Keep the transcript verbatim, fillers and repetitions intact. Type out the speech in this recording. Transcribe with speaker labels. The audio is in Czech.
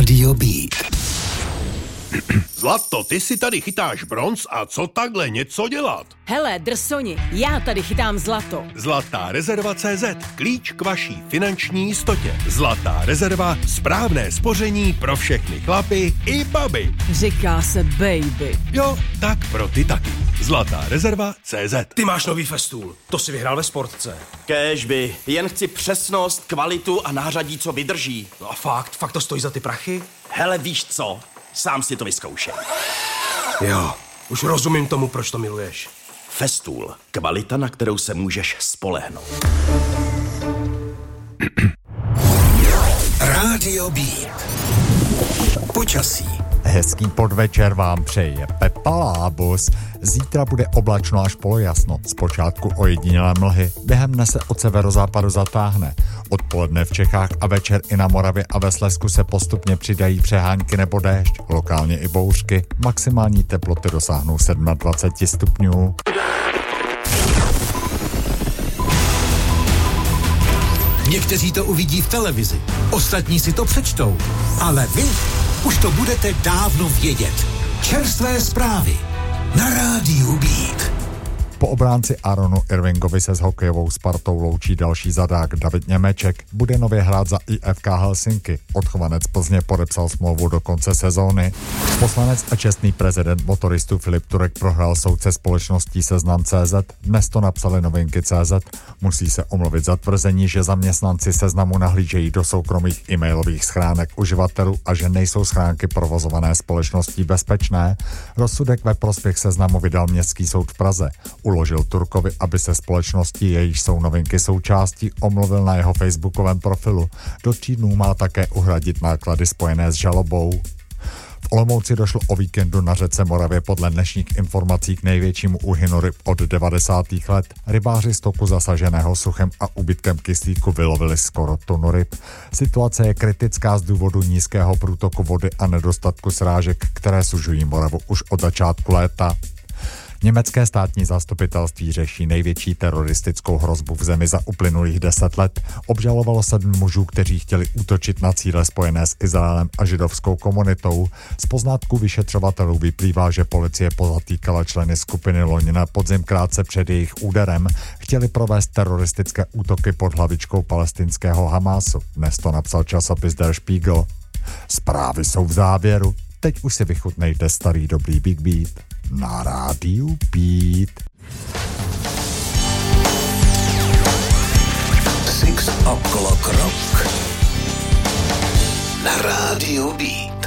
Speaker 1: Rádio Beat.
Speaker 2: Zlato, ty si tady chytáš bronz a co takhle něco dělat?
Speaker 3: Hele, drsoni, já tady chytám zlato.
Speaker 2: Zlatá rezerva tečka cé zet. Klíč k vaší finanční jistotě. Zlatá rezerva, správné spoření pro všechny chlapy i baby.
Speaker 3: Říká se baby.
Speaker 2: Jo, tak pro ty taky. Zlatá rezerva tečka cé zet.
Speaker 4: Ty máš nový Festool, to si vyhrál ve Sportce.
Speaker 5: Kéžby, jen chci přesnost, kvalitu a nářadí, co vydrží.
Speaker 4: No a fakt, fakt to stojí za ty prachy?
Speaker 5: Hele, víš co? Sám si to vyzkoušej.
Speaker 4: Jo, už rozumím tomu, proč to miluješ.
Speaker 5: Festool, kvalita, na kterou se můžeš spolehnout.
Speaker 1: Rádio Beat. Počasí.
Speaker 6: Hezký podvečer vám přeje Pepa Lábus. Zítra bude oblačno až polojasno. Zpočátku ojedinělé mlhy, během dne se od severozápadu zatáhne. Odpoledne v Čechách a večer i na Moravě a ve Slezsku se postupně přidají přehánky nebo déšť, lokálně i bouřky. Maximální teploty dosáhnou dvacet sedm stupňů.
Speaker 1: Někteří to uvidí v televizi, ostatní si to přečtou, ale vy už to budete dávno vědět. Čerstvé zprávy na Rádiu Beat.
Speaker 6: Po obránci Aronu Irvingovi se s hokejovou Spartou loučí další zadák David Němeček. Bude nově hrát za I F K Helsinki. Odchovanec Plzně podepsal smlouvu do konce sezóny. Poslanec a čestný prezident motoristů Filip Turek prohrál soud se společností Seznam tečka cé zet. Dnes to napsali Novinky tečka cé zet. Musí se omluvit za tvrzení, že zaměstnanci Seznamu nahlížejí do soukromých e-mailových schránek uživatelů a že nejsou schránky provozované společností bezpečné. Rozsudek ve prospěch Seznamu vydal Městský soud v Praze. Uložil Turkovi, aby se společností, jejíž jsou Novinky součástí, omluvil na jeho facebookovém profilu. Do tří dnů má také uhradit náklady spojené s žalobou. V Olomouci došlo o víkendu na řece Moravě podle dnešních informací k největšímu úhynu ryb od devadesátých let. Rybáři z toku zasaženého suchem a úbytkem kyslíku vylovili skoro tunu ryb. Situace je kritická z důvodu nízkého průtoku vody a nedostatku srážek, které sužují Moravu už od začátku léta. Německé státní zastupitelství řeší největší teroristickou hrozbu v zemi za uplynulých deset let. Obžalovalo sedm mužů, kteří chtěli útočit na cíle spojené s Izraelem a židovskou komunitou. Z poznatků vyšetřovatelů vyplývá, že policie pozatýkala členy skupiny loni na podzim krátce před jejich úderem. Chtěli provést teroristické útoky pod hlavičkou palestinského Hamásu. Dnes to napsal časopis Der Spiegel. Zprávy jsou v závěru. Teď už si vychutnejte starý dobrý Big Beat na Rádiu Beat.
Speaker 1: Six O'Clock Rock na Rádiu Beat.